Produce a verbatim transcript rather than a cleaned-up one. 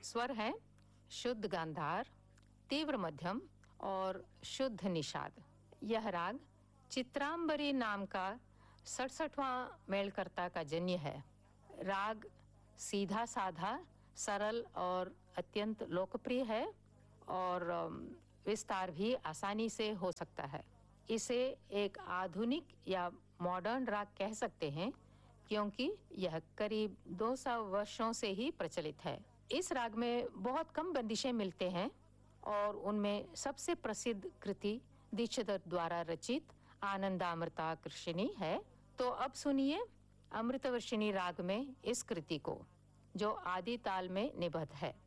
स्वर हैं शुद्ध गांधार, तीव्र मध्यम और शुद्ध निषाद। यह राग चित्रांबरी नाम का सड़सठवां मेलकर्ता का जन्य है। राग सीधा साधा, सरल और अत्यंत लोकप्रिय है और विस्तार भी आसानी से हो सकता है। इसे एक आधुनिक या मॉडर्न राग कह सकते हैं क्योंकि यह करीब दो सौ वर्षों से ही प्रचलित है। इस राग में बहुत कम बंदिशें मिलते हैं और उनमें सबसे प्रसिद्ध कृति दीक्षितर द्वारा रचित आनंदामृता कृष्णिनी है। तो अब सुनिए अमृतवर्षिणी राग में इस कृति को, जो आदि ताल में निबद्ध है।